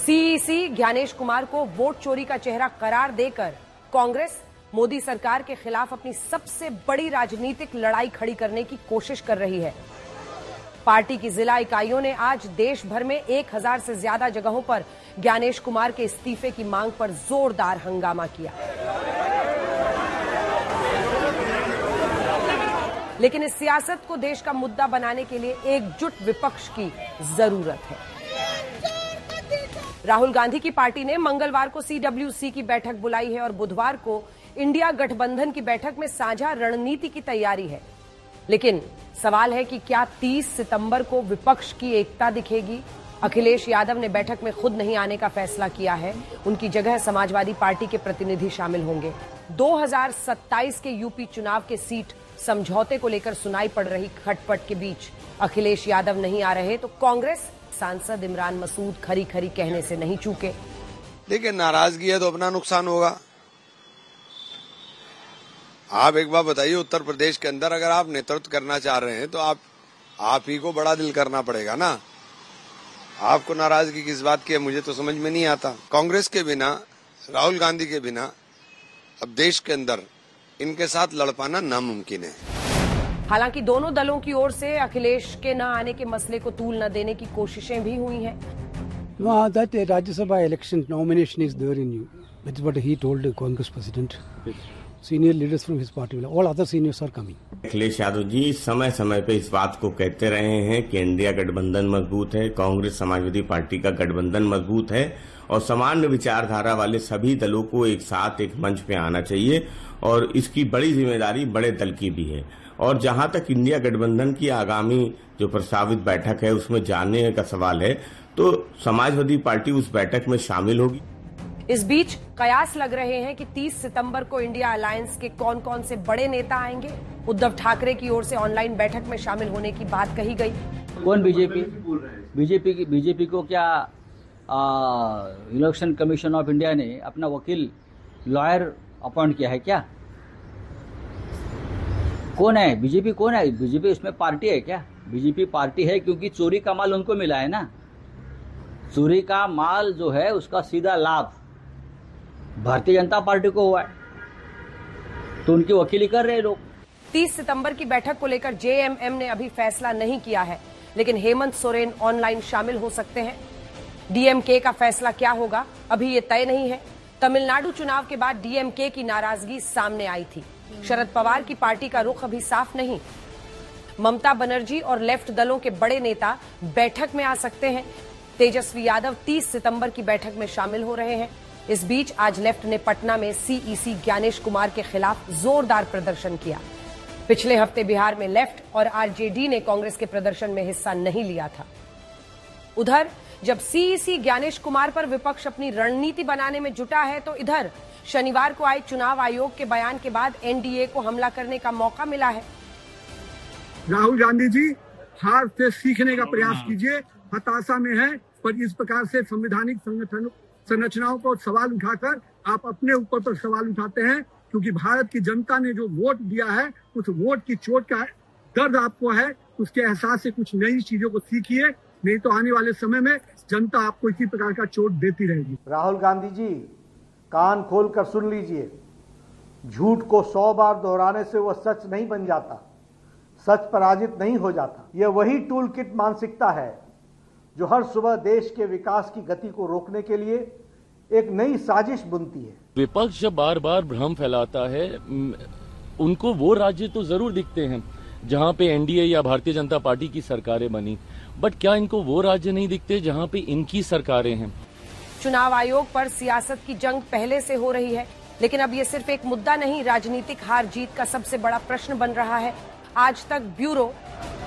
CEC Gyanesh Kumar को vote चोरी का चेहरा करार देकर कांग्रेस मोदी सरकार के खिलाफ अपनी सबसे बड़ी राजनीतिक लड़ाई खड़ी करने की कोशिश कर रही है। पार्टी की जिला इकाइयों ने आज देश भर में 1000 से ज्यादा जगहों पर ज्ञानेश कुमार के इस्तीफे की मांग पर जोरदार हंगामा किया। लेकिन इस सियासत को देश का मुद्दा बनाने के लिए एकजुट विपक्ष की जरूरत है। राहुल गांधी की पार्टी ने मंगलवार को सीडब्ल्यूसी की बैठक बुलाई है और बुधवार को इंडिया गठबंधन की बैठक में साझा रणनीति की तैयारी है। लेकिन सवाल है कि क्या 30 सितंबर को विपक्ष की एकता दिखेगी? अखिलेश यादव ने बैठक में खुद नहीं आने का फैसला किया है। उनकी जगह समाजवादी पार्टी के प्रतिनिधि शामिल होंगे। 2027 के यूपी चुनाव के सीट समझौते को लेकर सुनाई पड़ रही खटपट के बीच अखिलेश यादव नहीं आ रहे तो कांग्रेस सांसद इमरान मसूद खरी खरी कहने से नहीं चूके। देखिए, नाराजगी है तो अपना नुकसान होगा। आप एक बार बताइए, उत्तर प्रदेश के अंदर अगर आप नेतृत्व करना चाह रहे हैं तो आप ही को बड़ा दिल करना पड़ेगा ना। आपको नाराजगी किस बात की है मुझे तो समझ में नहीं आता। कांग्रेस के बिना, राहुल गांधी के बिना अब देश के अंदर इनके साथ लड़ पाना नामुमकिन है। हालांकि दोनों दलों की ओर से अखिलेश के न आने के मसले को तूल न देने की कोशिशें भी हुई हैं। That Rajya Sabha election nomination is there in you. That's what he told the Congress president. Senior leaders from his party, all other seniors are coming. Akhilesh Yadav ji समय समय पे इस बात को कहते रहे हैं कि इंडिया गठबंधन मजबूत है, कांग्रेस समाजवादी पार्टी का गठबंधन मजबूत है और सामान्य विचारधारा वाले सभी दलों को एक साथ एक मंच पे आना चाहिए और इसकी बड़ी जिम्मेदारी बड़े दल की भी है। और जहां तक इंडिया गठबंधन की आगामी जो प्रस्तावित बैठक है उसमें जाने का सवाल है तो समाजवादी पार्टी उस बैठक में शामिल होगी। इस बीच कयास लग रहे हैं कि 30 सितंबर को इंडिया अलायंस के कौन कौन से बड़े नेता आएंगे। उद्धव ठाकरे की ओर से ऑनलाइन बैठक में शामिल होने की बात कही गई। कौन? बीजेपी को क्या इलेक्शन कमीशन ऑफ इंडिया ने अपना वकील लॉयर अपॉइंट किया है क्या? कौन है बीजेपी? कौन है बीजेपी? इसमें पार्टी है क्या? बीजेपी पार्टी है क्योंकि चोरी का माल उनको मिला है ना। चोरी का माल जो है उसका सीधा लाभ भारतीय जनता पार्टी को हुआ है तो उनकी वकीली कर रहे लोग। 30 सितंबर की बैठक को लेकर जेएमएम ने अभी फैसला नहीं किया है, लेकिन हेमंत सोरेन ऑनलाइन शामिल हो सकते हैं। डीएमके का फैसला क्या होगा अभी ये तय नहीं है। तमिलनाडु चुनाव के बाद डीएमके की नाराजगी सामने आई थी। शरद पवार की पार्टी का रुख अभी साफ नहीं। ममता बनर्जी और लेफ्ट दलों के बड़े नेता बैठक में आ सकते हैं। तेजस्वी यादव 30 सितंबर की बैठक में शामिल हो रहे हैं। इस बीच आज लेफ्ट ने पटना में सीईसी ज्ञानेश कुमार के खिलाफ जोरदार प्रदर्शन किया। पिछले हफ्ते बिहार में लेफ्ट और आरजेडी ने कांग्रेस के प्रदर्शन में हिस्सा नहीं लिया था। उधर जब सीईसी ज्ञानेश कुमार पर विपक्ष अपनी रणनीति बनाने में जुटा है तो इधर शनिवार को आए चुनाव आयोग के बयान के बाद एनडीए को हमला करने का मौका मिला है। राहुल गांधी जी, हार से सीखने का प्रयास कीजिए। हताशा में है पर इस प्रकार से संवैधानिक संरचनाओं को सवाल उठाकर आप अपने ऊपर पर सवाल उठाते हैं, क्योंकि भारत की जनता ने जो वोट दिया है उस वोट की चोट का दर्द आपको है। उसके एहसास से कुछ नई चीजों को सीखिए, नहीं तो आने वाले समय में जनता आपको इसी प्रकार का चोट देती रहेगी। राहुल गांधी जी, कान खोल कर सुन लीजिए। झूठ को 100 बार दोहराने से वह सच नहीं बन जाता, सच पराजित नहीं हो जाता। यह वही टूल किट मानसिकता है जो हर सुबह देश के विकास की गति को रोकने के लिए एक नई साजिश बुनती है। विपक्ष जब बार बार भ्रम फैलाता है, उनको वो राज्य तो जरूर दिखते हैं जहां पे एनडीए या भारतीय जनता पार्टी की सरकारें बनी, बट क्या इनको वो राज्य नहीं दिखते जहां पे इनकी सरकारें हैं? चुनाव आयोग पर सियासत की जंग पहले से हो रही है, लेकिन अब ये सिर्फ एक मुद्दा नहीं, राजनीतिक हार जीत का सबसे बड़ा प्रश्न बन रहा है। आज तक ब्यूरो